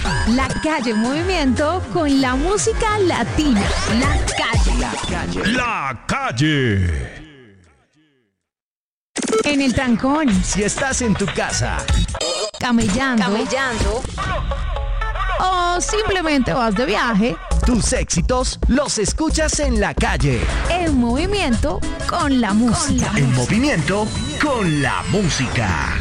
La calle en movimiento con la música latina. La calle. La calle. La calle. En el trancón, Si estás en tu casa, camellando o simplemente vas de viaje, tus éxitos los escuchas en la calle. en movimiento con la música. En movimiento con la música.